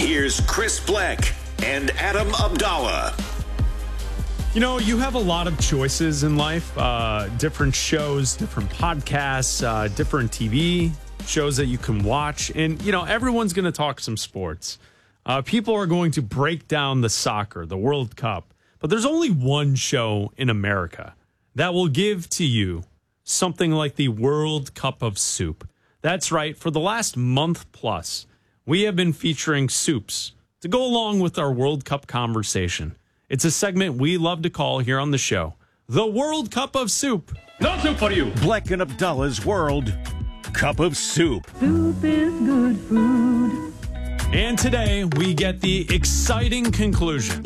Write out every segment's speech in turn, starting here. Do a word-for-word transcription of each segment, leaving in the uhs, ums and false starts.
Here's Chris Bleck and Adam Abdallah. You know, you have a lot of choices in life, uh, different shows, different podcasts, uh, different T V shows that you can watch. And, you know, everyone's going to talk some sports. Uh, people are going to break down the soccer, the World Cup. But there's only one show in America that will give to you something like the World Cup of Soup. That's right. For the last month plus, we have been featuring soups to go along with our World Cup conversation. It's a segment we love to call here on the show, the World Cup of Soup. No soup for you. Bleck and Abdallah's World Cup of Soup. Soup is good food. And today we get the exciting conclusion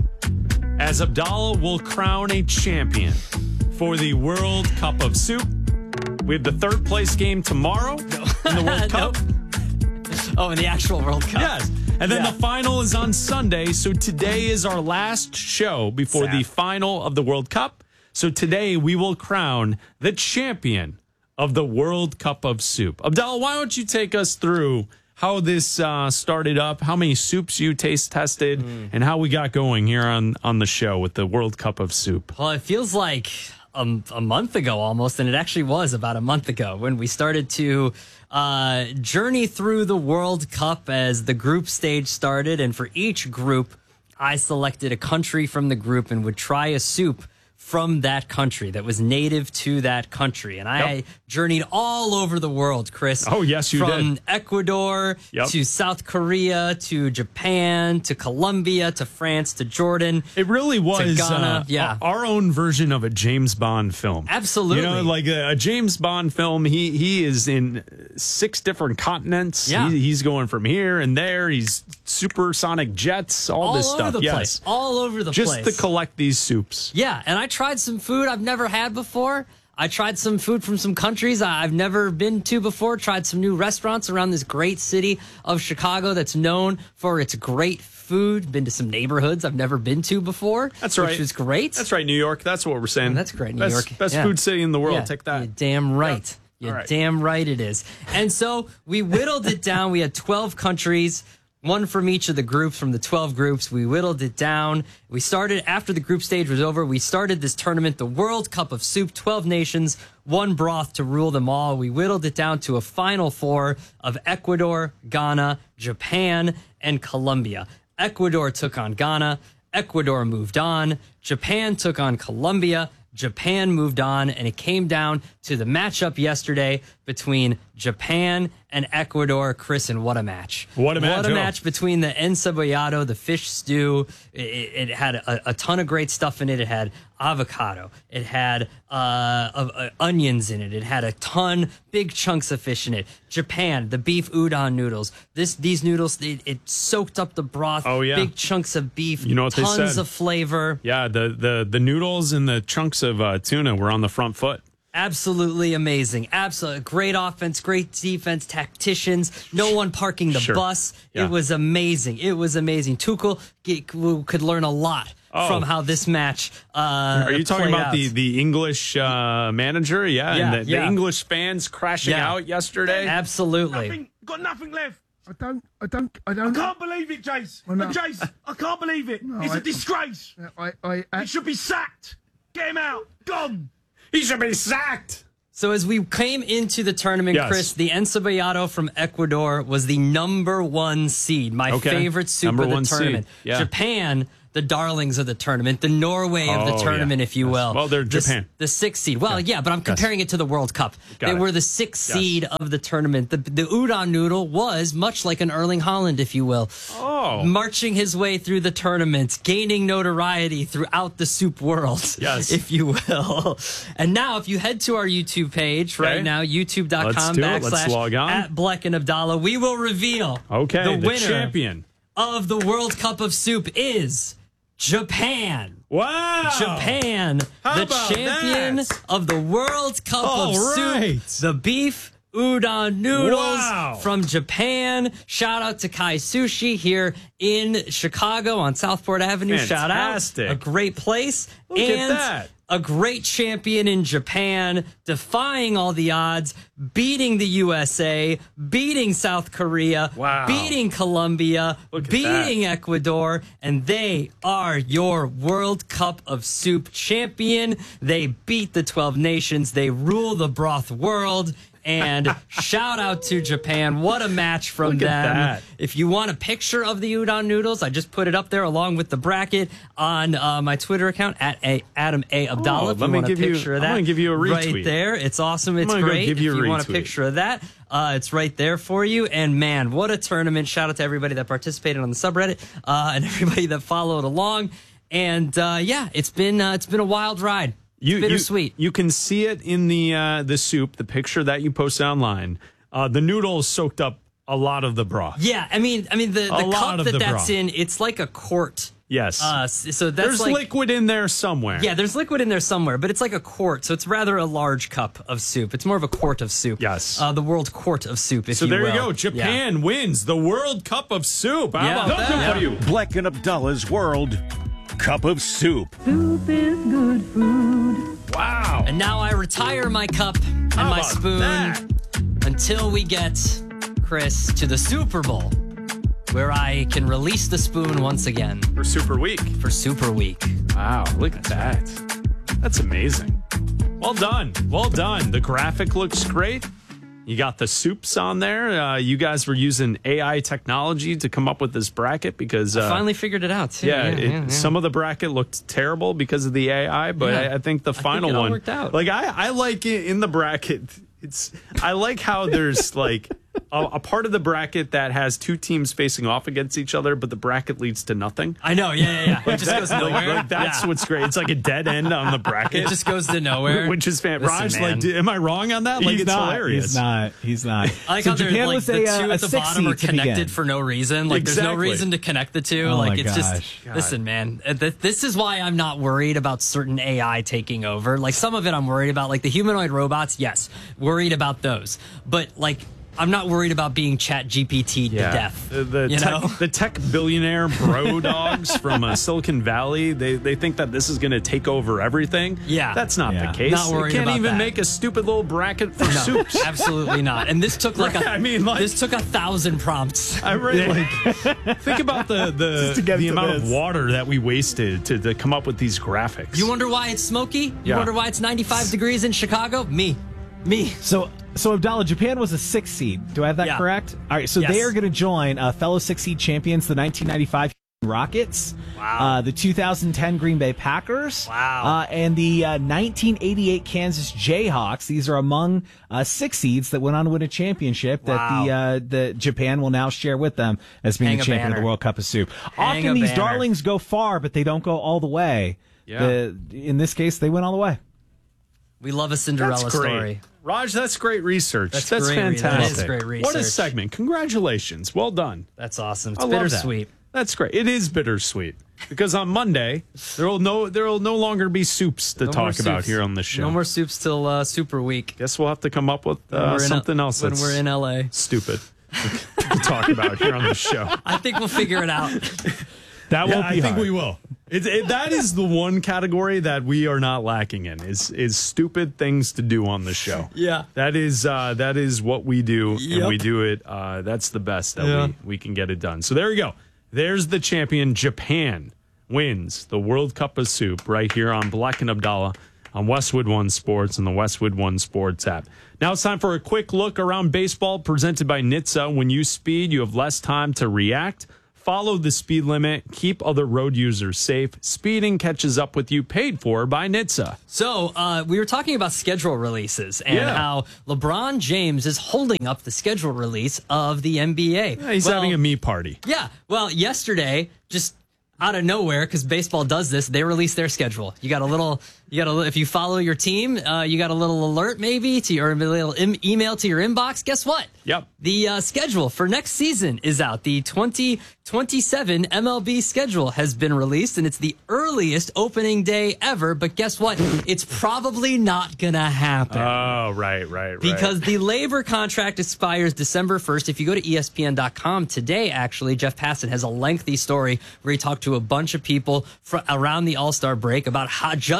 as Abdallah will crown a champion for the World Cup of Soup. We have the third place game tomorrow in the World Cup. Nope. Oh, in the actual World Cup. Yes. And then yeah. the final is on Sunday. So today is our last show before Sad. the final of the World Cup. So today we will crown the champion of the World Cup of Soup. Abdallah, why don't you take us through how this uh, started up, how many soups you taste tested, mm. and how we got going here on, on the show with the World Cup of Soup. Well, it feels like a, a month ago almost, and it actually was about a month ago when we started to uh, journey through the World Cup as the group stage started. And for each group, I selected a country from the group and would try a soup from that country that was native to that country. And I yep. journeyed all over the world, Chris. Oh, yes, you from did. From Ecuador yep. to South Korea to Japan to Colombia to France to Jordan. It really was Ghana. Uh, yeah. our own version of a James Bond film. Absolutely. You know, like a, a James Bond film, he he is in six different continents. Yeah. He, he's going from here and there. He's supersonic jets, all, all this over stuff. The yes. place. All over the Just place. Just to collect these soups. Yeah, and I tried some food I've never had before. I tried some food from some countries I've never been to before. Tried some new restaurants around this great city of Chicago that's known for its great food. Been to some neighborhoods I've never been to before. That's right. Which is great. That's right, New York. That's what we're saying. Oh, that's great, New best, York. Best yeah. food city in the world. Yeah. Take that. You're damn right. Yeah. You're right. damn right it is. And so we whittled it down. We had twelve countries. One from each of the groups, from the twelve groups. We whittled it down. We started, after the group stage was over, we started this tournament, the World Cup of Soup, twelve nations, one broth to rule them all. We whittled it down to a final four of Ecuador, Ghana, Japan, and Colombia. Ecuador took on Ghana. Ecuador moved on. Japan took on Colombia. Japan moved on, and it came down to the matchup yesterday between Japan and Ecuador. Chris, and what a match. What a match. What a match between the encebollado, the fish stew. It, it had a, a ton of great stuff in it. It had avocado. It had uh, of, uh, onions in it. It had a ton, big chunks of fish in it. Japan, the beef udon noodles. This These noodles, it, it soaked up the broth. Oh, yeah. Big chunks of beef. You know what they said? Tons of flavor. Yeah, the, the, the noodles and the chunks of uh, tuna were on the front foot. Absolutely amazing. Absolutely great offense, great defense, tacticians, no one parking the Sure. bus. Yeah. It was amazing. It was amazing. Tuchel could learn a lot oh. from how this match uh Are you talking played about out. the, the English uh, manager? Yeah, Yeah, and the, yeah. the English fans crashing Yeah. out yesterday? Absolutely. Nothing, got nothing left. I don't, I don't, I I don't. can't believe it, Jace. Well, no. Jace, I can't believe it. No, it's a I- disgrace. I, I, I He should be sacked. Get him out. Gone. He should be sacked. So as we came into the tournament, Yes. Chris, the encebollado from Ecuador was the number one seed, my Okay. favorite soup Number of the one seed. tournament. Yeah. Japan, the darlings of the tournament, the Norway of the Oh, tournament, yeah. if you Yes. will. Well, they're The s- Japan. The sixth seed. Well, yeah, but I'm comparing it to the World Cup. Got they it. were the sixth Yes. seed of the tournament. The, the udon noodle was much like an Erling Haaland, if you will. Oh. Marching his way through the tournament, gaining notoriety throughout the soup world, Yes. if you will. And now, if you head to our YouTube page Okay. right now, youtube.com Let's do it. Let's backslash log on. at Bleck and Abdallah, we will reveal Okay, the the, winner champion. of the World Cup of Soup is Japan. Wow. Japan, How the about champion that? of the World Cup All of right. Soup. The beef udon noodles Wow. from Japan. Shout out to Kai Sushi here in Chicago on Southport Avenue. Fantastic. Shout out. A great place. Look at and that. a great champion in Japan, defying all the odds, beating the U S A, beating South Korea, Wow. beating Colombia, Look at beating Ecuador, and they are your World Cup of Soup champion. They beat the twelve nations. They rule the broth world. And shout out to Japan. What a match from Look at them. that. If you want a picture of the udon noodles, I just put it up there along with the bracket on uh, my Twitter account at a, Adam A. Abdallah. Oh, if let you me want give a you- picture of I'm that, gonna give you a right retweet. there. It's awesome. It's gonna go great. give you if a you want a retweet. picture of that, uh, it's right there for you. And man, what a tournament. Shout out to everybody that participated on the subreddit uh, and everybody that followed along. And uh, yeah, it's been uh, it's been a wild ride. You, Bittersweet. You, you can see it in the uh, the soup, the picture that you posted online. Uh, the noodles soaked up a lot of the broth. Yeah, I mean, I mean the, the lot cup of that the that's broth. in, it's like a quart. Yes. Uh, s- so that's There's like, liquid in there somewhere. Yeah, there's liquid in there somewhere, but it's like a quart, so it's rather a large cup of soup. It's more of a quart of soup. Yes. Uh, the world quart of soup, if So you there will. you go. Japan wins the World Cup of Soup. How Yeah. about Nothing that? for you. Black and Abdallah's World Cup of Soup. Soup is good food. Wow. And now I retire my cup and How my about spoon that? until we get, Chris, to the Super Bowl, where I can release the spoon once again For Super Week. for Super Week. Wow, look at that. That's amazing. Well done. Well done. The graphic looks great. You got the soups on there. Uh, you guys were using A I technology to come up with this bracket because uh, Finally figured it out, too. yeah, yeah, it, yeah, yeah. some of the bracket looked terrible because of the A I, but Yeah. I, I think the think final it all one worked out. Like I, I like it in the bracket. It's I like how there's like a, a part of the bracket that has two teams facing off against each other, but the bracket leads to nothing. I know, yeah, yeah, yeah. It just goes Like, nowhere. like, that's Yeah. what's great. It's like a dead end on the bracket. It just goes to nowhere. Which is fan. Listen, Raj, man. like, d- am I wrong on that? Like, he's it's not. hilarious. He's not. He's not. I like so how they're Japan like was the a, two uh, at the a six bottom are seed to connected begin. for no reason. Like there's no Exactly. reason to connect the two. Oh like my it's gosh. just listen, man. uh, th- This is why I'm not worried about certain A I taking over. Like some of it I'm worried about. Like the humanoid robots, yes, worried about those. But like I'm not worried about being Chat G P T'd to death. The, the, you tech, know? the tech billionaire bro dogs from uh, Silicon Valley, they, they think that this is going to take over everything. Yeah. That's not Yeah. the case. Not worried They can't about even that. make a stupid little bracket for No, soups. absolutely not. And this took like Right, a I mean, like- this took a thousand prompts. I really like. Think about the the, to get the to amount of this. water that we wasted to, to come up with these graphics. You wonder why it's smoky? You Yeah. wonder why it's ninety-five degrees in Chicago? Me. Me. So, so Abdallah, Japan was a six seed. Do I have that Yeah. correct? All right. So Yes. they are going to join uh, fellow six seed champions, the nineteen ninety-five Rockets, Wow. uh, the two thousand ten Green Bay Packers, Wow. uh, and the uh, nineteen eighty-eight Kansas Jayhawks. These are among uh, six seeds that went on to win a championship that Wow. the uh, the Japan will now share with them as being Hang the a champion of banner. the World Cup of Soup. Hang Often a these banner. darlings go far, but they don't go all the way. Yeah. The, in this case, they went all the way. We love a Cinderella That's great. story. Raj, that's great research. That's That's, great re- that fantastic. is great What a research. segment. Congratulations. Well done. That's awesome. It's I love that. bittersweet. That's great. It is bittersweet because on Monday there will no there will no longer be soups to No more talk about soups. here on the show. No more soups till uh, Super Week. Guess we'll have to come up with When uh, we're in something L- else when that's we're in L A. stupid to talk about here on the show. I think we'll figure it out. That Yeah, won't be I think hard. we will. It, it, that is the one category that we are not lacking in is is stupid things to do on the show. Yeah. that is uh, that is what we do, and Yep. we do it. Uh, that's the best that Yeah. we we can get it done. So there you go. There's the champion. Japan wins the World Cup of Soup right here on Black and Abdallah on Westwood One Sports and the Westwood One Sports app. Now it's time for a quick look around baseball presented by N H T S A. When you speed, you have less time to react. Follow the speed limit. Keep other road users safe. Speeding catches up with you. Paid for by N H T S A. So uh, we were talking about schedule releases and Yeah. how LeBron James is holding up the schedule release of the N B A. He's Well, having a me party. Yeah. Well, yesterday, just out of nowhere, because baseball does this, they released their schedule. You got a little, you got a little, if you follow your team, uh, you got a little alert maybe to your a little im- email to your inbox. Guess what? Yep. The uh, schedule for next season is out. The twenty twenty-seven M L B schedule has been released, and it's the earliest opening day ever. But guess what? It's probably not going to happen. Oh, right, right, right. Because the labor contract expires December first. If you go to E S P N dot com today, actually, Jeff Passan has a lengthy story where he talked to a bunch of people fr- around the All-Star break about how just how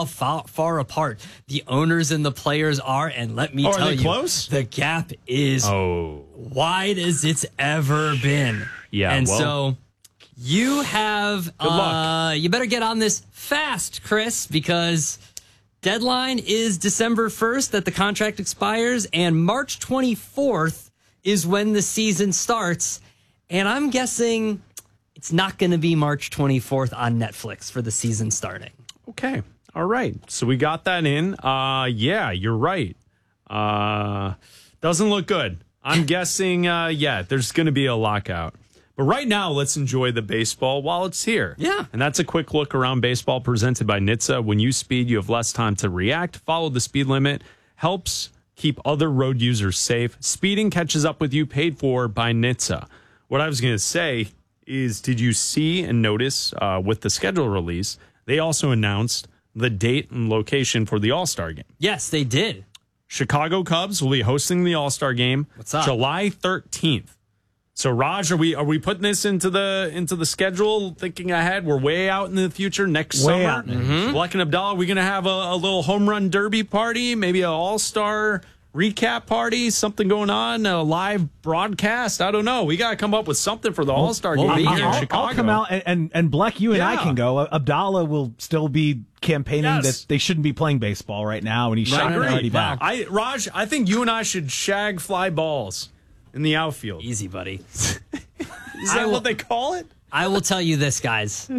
far, far apart the owners and the players are. And let me Oh, are tell they you, close? the gap is Oh, wide as it's ever been. Yeah, And well, so you have, Good luck. uh, you better get on this fast, Chris, because deadline is December first that the contract expires, and March twenty-fourth is when the season starts. And I'm guessing it's not going to be March twenty-fourth on Netflix for the season starting. okay. All right. So we got that in. Uh, yeah, you're right. Uh, doesn't look good. I'm guessing, uh, yeah, there's going to be a lockout. But right now, let's enjoy the baseball while it's here. Yeah. And that's a quick look around baseball presented by N H T S A. When you speed, you have less time to react. Follow the speed limit. Helps keep other road users safe. Speeding catches up with you, paid for by N H T S A. What I was going to say is, did you see and notice uh, with the schedule release, they also announced the date and location for the All-Star game. Yes, they did. Chicago Cubs will be hosting the All-Star game What's up? July thirteenth. So Raj, are we are we putting this into the into the schedule, thinking ahead? We're way out in the future next Way summer. out. Mm-hmm. Black and Abdallah, are we gonna have a, a little home run derby party, maybe an all-star recap party, something going on, a live broadcast? I don't know. We gotta come up with something for the All-Star we'll game be here here. in I'll, Chicago. I'll come out and, and, and Bleck, you and I Yeah. can go. Abdallah will still be campaigning Yes. that they shouldn't be playing baseball right now, and he's I shot agree. already Wow. back. I Raj, I think you and I should shag fly balls in the outfield. Easy, buddy. Is I that will- what they call it? I will tell you this, guys.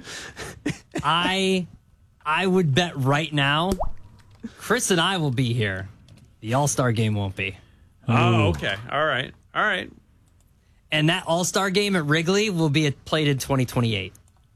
I I would bet right now, Chris and I will be here. The All-Star game won't be. Oh, okay. All right. All right. And that All-Star game at Wrigley will be played in twenty twenty-eight.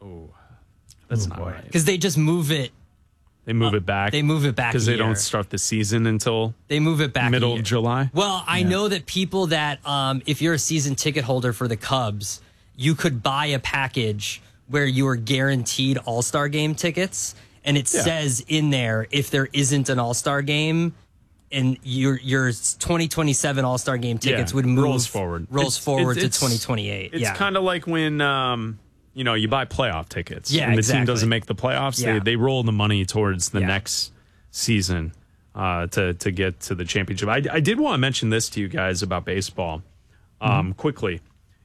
That's Oh, not boy. right. Because they just move it. They move it back. They move it back because a they year. don't start the season until They move it back a middle year. of July. Well, I know that people that, um, if you're a season ticket holder for the Cubs, you could buy a package where you are guaranteed All-Star game tickets. And it Yeah. says in there, if there isn't an All-Star game, and your your twenty twenty-seven All-Star game tickets Yeah, would move rolls forward. rolls It's- forward it's- to twenty twenty-eight. It's yeah. kind of like when um, you know you buy playoff tickets. Yeah, and the exactly. team doesn't make the playoffs. Yeah. They they roll the money towards the Yeah. next season uh, to to get to the championship. I, I did want to mention this to you guys about baseball um, Mm-hmm. quickly.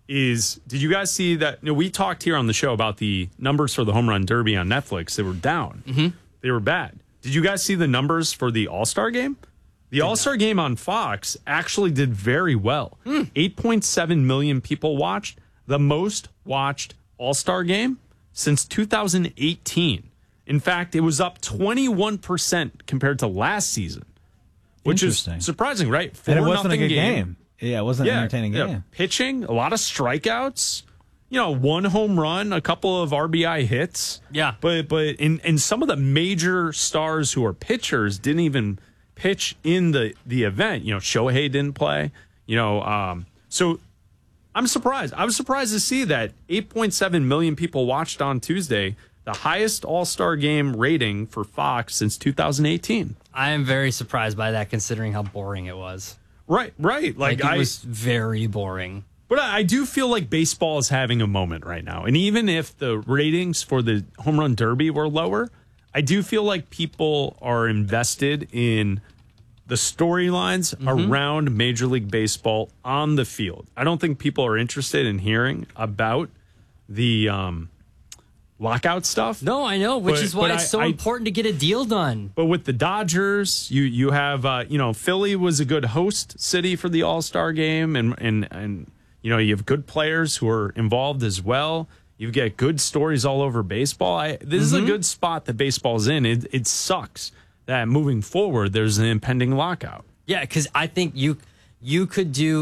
Is did you guys see that? You know, we talked here on the show about the numbers for the home run derby on Netflix. They were down. Mm-hmm. They were bad. Did you guys see the numbers for the All Star game? The All Star game on Fox actually did very well. Hmm. eight point seven million people watched, the most watched All Star game since two thousand eighteen. In fact, it was up twenty-one percent compared to last season, which is Interesting. surprising, right? and it four wasn't a nothing good game. Yeah, it wasn't an entertaining yeah. game. Pitching, a lot of strikeouts. You know, one home run, a couple of R B I hits. Yeah. But but in and some of the major stars who are pitchers didn't even pitch in the the event. You know, Shohei didn't play. You know, um, so I'm surprised. I was surprised to see that eight point seven million people watched on Tuesday, the highest All-Star game rating for Fox since two thousand eighteen. I am very surprised by that, considering how boring it was. Right, right. Like, Like, it I was very boring. But I I do feel like baseball is having a moment right now. And even if the ratings for the home run derby were lower, I do feel like people are invested in the storylines around Major League Baseball on the field. I don't think people are interested in hearing about the um, lockout stuff. No, I know, which But- is why but it's I- so I- important to get a deal done. But with the Dodgers, you you have uh, you know Philly was a good host city for the All Star game, and and and you know you have good players who are involved as well. You get good stories all over baseball. I, this is a good spot that baseball's in. It it sucks that moving forward there's an impending lockout. Yeah, because I think you you could do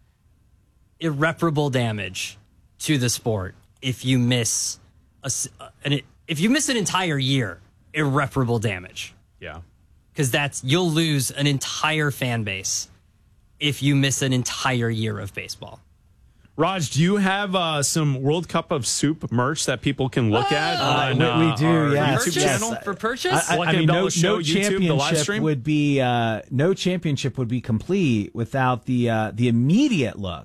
irreparable damage to the sport if you miss a s- an if you miss an entire year. Irreparable damage, Yeah. because that's you'll lose an entire fan base if you miss an entire year of baseball. Raj, do you have uh, some World Cup of Soup merch that people can look at? on, we- we uh, do, our yes, YouTube Purchase yes. channel? for purchase. I, Like I mean, Abdallah no, Show, no YouTube, the live championship stream? would be uh, no championship would be complete without the uh, the immediate look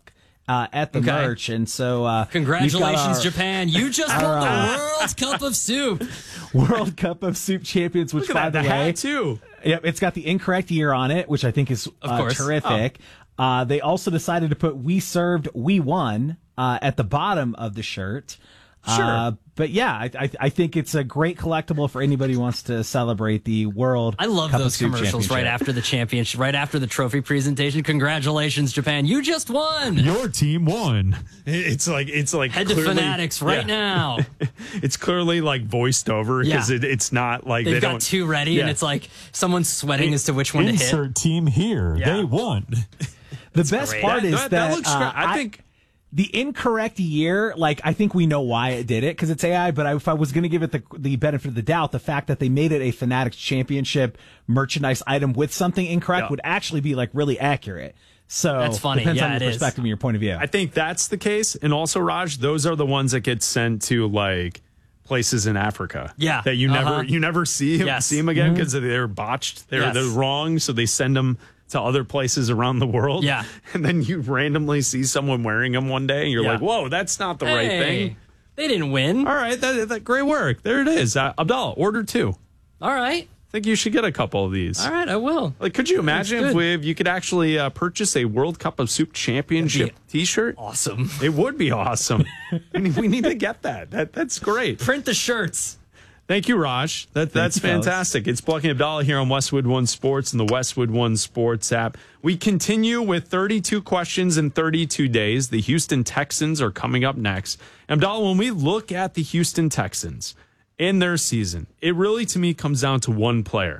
uh, at the Okay. merch. And so, uh, Congratulations, our Japan. You just won our, the uh, World Cup of Soup. World Cup of Soup champions, which, Look by at that, the the way, hat too. Yep, it's got the incorrect year on it, which I think is Of uh, course. terrific. Uh, they also decided to put "We served, we won" uh, at the bottom of the shirt. Sure. Uh, but yeah, I, I, I think it's a great collectible for anybody who wants to celebrate the World I love Cup of those Soup commercials right Championship. after the championship, right after the trophy presentation. Congratulations, Japan. You just won. Your team won. It's like it's like Head to clearly- Fanatics right yeah. now. It's clearly like voiced over because Yeah. it, it's not like They've they got don't. two ready, Yeah. and it's like someone's sweating as to which one to hit. Insert team here. Yeah. They won. The best great. part That- is that- that, that looks uh, great. I think- the incorrect year, like I think we know why it did it because it's A I. But I, if I was going to give it the the benefit of the doubt, the fact that they made it a Fanatics Championship merchandise item with something incorrect Yeah. would actually be like really accurate. So That's funny. Depends Yeah, on it your is. perspective and your point of view. I think that's the case, and also Raj, those are the ones that get sent to like places in Africa. Yeah. that you Uh-huh. never you never see Yes. see them again because they're botched. They're Yes. they're wrong, so they send them to other places around the world. Yeah. and then you randomly see someone wearing them one day, and you're Yeah. like, "Whoa, that's not the right Hey, thing." They didn't win. All right, that, that great work. There it is. Uh, Abdallah, order two. All right. I think you should get a couple of these. All right, I will. Like, could you imagine That's if, good. we, if you could actually uh, purchase a World Cup of Soup Championship That'd T-shirt? Awesome. It would be awesome. I mean, we need to get that. That that's great. Print the shirts. Thank you, Raj. That that's you, fellas. fantastic. It's Plucking Abdallah here on Westwood One Sports and the Westwood One Sports app. We continue with thirty-two questions in thirty-two days. The Houston Texans are coming up next. Abdallah, when we look at the Houston Texans in their season, it really to me comes down to one player,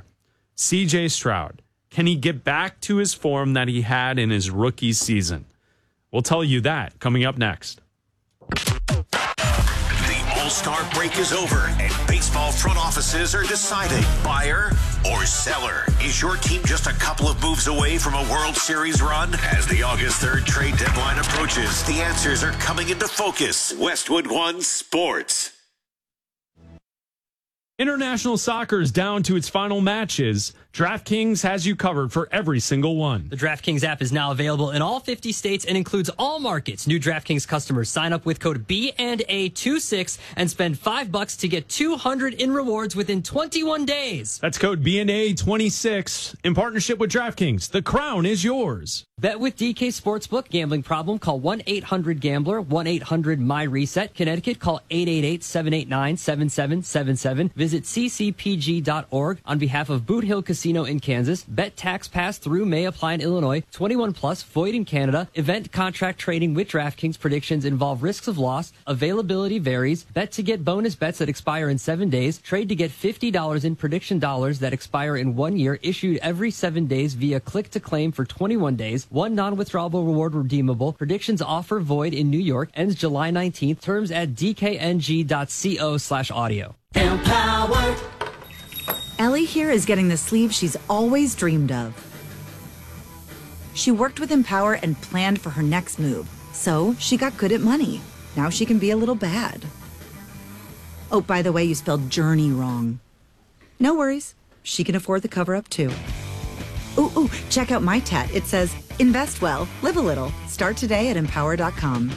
C J Stroud. Can he get back to his form that he had in his rookie season? We'll tell you that coming up next. The All-Star break is over, and baseball front offices are deciding buyer or seller. Is your team just a couple of moves away from a World Series run? As the August third trade deadline approaches, the answers are coming into focus. Westwood One Sports. International soccer is down to its final matches. DraftKings has you covered for every single one. The DraftKings app is now available in all fifty states and includes all markets. New DraftKings customers sign up with code B and A twenty-six and spend five bucks to get two hundred in rewards within twenty-one days. That's code B N A twenty-six in partnership with DraftKings. The crown is yours. Bet with D K Sportsbook. Gambling problem? Call one eight hundred gambler, one eight hundred my reset. Connecticut, call eight eight eight, seven eight nine, seven seven seven seven. Visit c c p g dot org on behalf of Boot Hill Casino in Kansas. Bet tax pass through may apply in Illinois. twenty-one plus, void in Canada. Event contract trading with DraftKings. Predictions involve risks of loss. Availability varies. Bet to get bonus bets that expire in seven days. Trade to get fifty dollars in prediction dollars that expire in one year. Issued every seven days via click to claim for twenty-one days. One non-withdrawable reward redeemable. Predictions offer void in New York. Ends July nineteenth. Terms at d k n g dot co slash audio. Ellie here is getting the sleeve she's always dreamed of. She worked with Empower and planned for her next move, so she got good at money. Now she can be a little bad. Oh, by the way, you spelled journey wrong. No worries. She can afford the cover-up, too. Ooh, ooh, check out my tat. It says, invest well, live a little. Start today at empower dot com.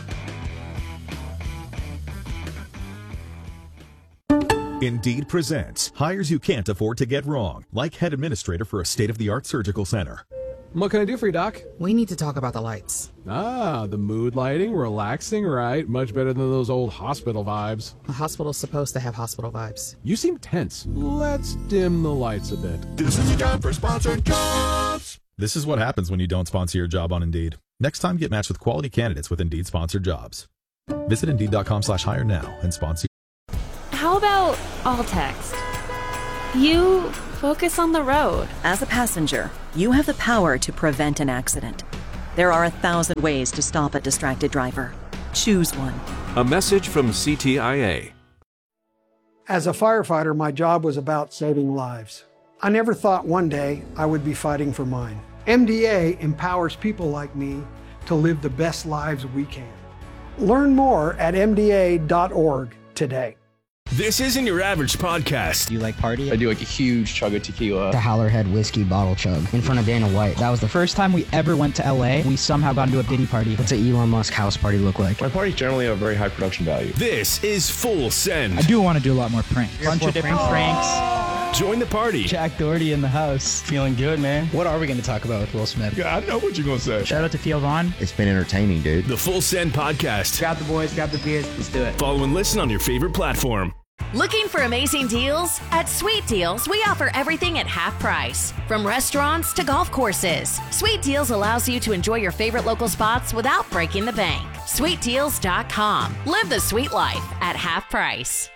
Indeed presents hires you can't afford to get wrong, like head administrator for a state-of-the-art surgical center. What can I do for you, Doc? We need to talk about the lights. Ah, the mood lighting, relaxing, right? Much better than those old hospital vibes. A hospital's supposed to have hospital vibes. You seem tense. Let's dim the lights a bit. This is your time for sponsored jobs. This is what happens when you don't sponsor your job on Indeed. Next time, get matched with quality candidates with Indeed sponsored jobs. Visit Indeed.com slash hire now and sponsor. How about all text? You focus on the road. As a passenger, you have the power to prevent an accident. There are a thousand ways to stop a distracted driver. Choose one. A message from C T I A. As a firefighter, my job was about saving lives. I never thought one day I would be fighting for mine. M D A empowers people like me to live the best lives we can. Learn more at m d a dot org today. This isn't your average podcast. Do you like party? I do like a huge chug of tequila. The Howlerhead whiskey bottle chug in front of Dana White. That was the first time we ever went to L A. We somehow got into a Diddy party. What's an Elon Musk house party look like? My parties generally have very high production value. This is Full Send. I do want to do a lot more pranks. A bunch of different pranks. Join the party. Jack Doherty in the house. Feeling good, man. What are we going to talk about with Will Smith? Yeah, I know what you're going to say. Shout out to Theo Vaughn. It's been entertaining, dude. The Full Send Podcast. Grab the boys, grab the beers. Let's do it. Follow and listen on your favorite platform. Looking for amazing deals? At Sweet Deals, we offer everything at half price. From restaurants to golf courses, Sweet Deals allows you to enjoy your favorite local spots without breaking the bank. sweet deals dot com. Live the sweet life at half price.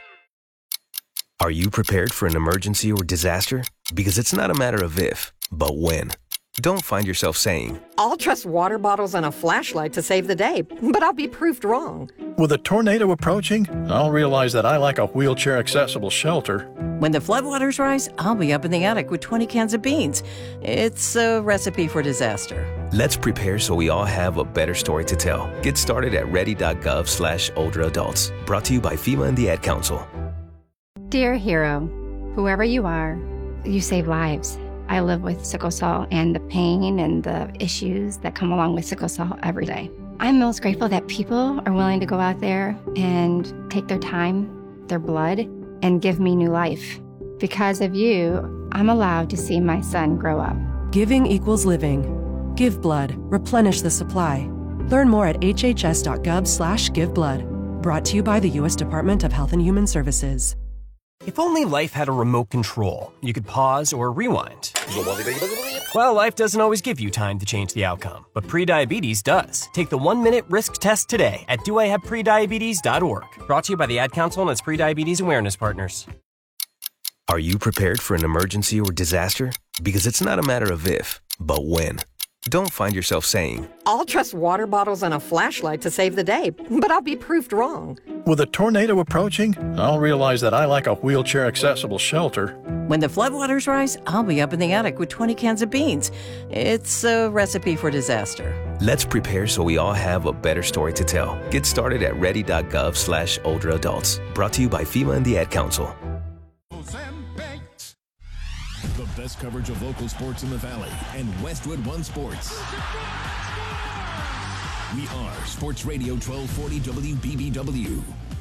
Are you prepared for an emergency or disaster? Because it's not a matter of if, but when. Don't find yourself saying, I'll trust water bottles and a flashlight to save the day, but I'll be proved wrong. With a tornado approaching, I'll realize that I like a wheelchair-accessible shelter. When the floodwaters rise, I'll be up in the attic with twenty cans of beans. It's a recipe for disaster. let's prepare so we all have a better story to tell. Get started at ready.gov slash older adults. Brought to you by FEMA and the Ad Council. Dear hero, whoever you are, you save lives. I live with sickle cell and the pain and the issues that come along with sickle cell every day. I'm most grateful that people are willing to go out there and take their time, their blood, and give me new life. Because of you, I'm allowed to see my son grow up. Giving equals living. Give blood. Replenish the supply. Learn more at hhs.gov slash give blood. Brought to you by the U S Department of Health and Human Services. If only life had a remote control, you could pause or rewind. Well, life doesn't always give you time to change the outcome, but prediabetes does. Take the one-minute risk test today at do I have prediabetes dot org. Brought to you by the Ad Council and its prediabetes awareness partners. Are you prepared for an emergency or disaster? Because it's not a matter of if, but when. Don't find yourself saying, I'll trust water bottles and a flashlight to save the day, but I'll be proved wrong. With a tornado approaching, I'll realize that I like a wheelchair-accessible shelter. When the floodwaters rise, I'll be up in the attic with twenty cans of beans. It's a recipe for disaster. let's prepare so we all have a better story to tell. Get started at ready.gov slash older adults. Brought to you by FEMA and the Ad Council. The best coverage of local sports in the Valley and Westwood One Sports. We are Sports Radio twelve forty W B B W.